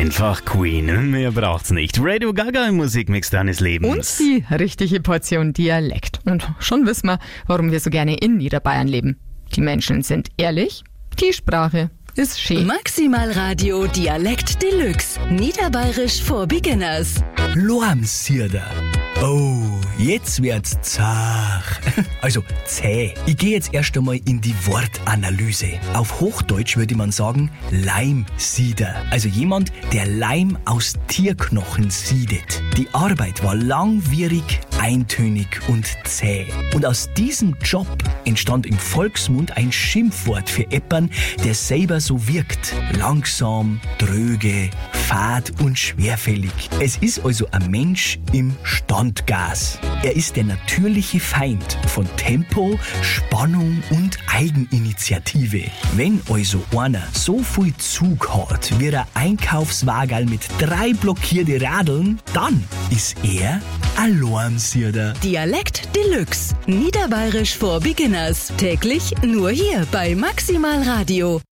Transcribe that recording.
Einfach Queen, mehr braucht's nicht. Radio Gaga im Musikmix deines Lebens. Und die richtige Portion Dialekt. Und schon wissen wir, warum wir so gerne in Niederbayern leben. Die Menschen sind ehrlich, die Sprache ist schön. Maximal Radio Dialekt Deluxe. Niederbayerisch for Beginners. Lormsierder. Oh, jetzt wird's zach. Also zäh. Ich gehe jetzt erst einmal in die Wortanalyse. Auf Hochdeutsch würde man sagen Leimsieder. Also jemand, der Leim aus Tierknochen siedet. Die Arbeit war langwierig, eintönig und zäh. Und aus diesem Job entstand im Volksmund ein Schimpfwort für Eppern, der selber so wirkt. Langsam, dröge, fad und schwerfällig. Es ist also ein Mensch im Standgas. Er ist der natürliche Feind von Tempo, Spannung und Eigeninitiative. Wenn also einer so viel Zug hat wie ein Einkaufswagen mit 3 blockierte Radeln, dann ist er ein Lormsierder. Dialekt Deluxe. Niederbayerisch for Beginners. Täglich nur hier bei Maximal Radio.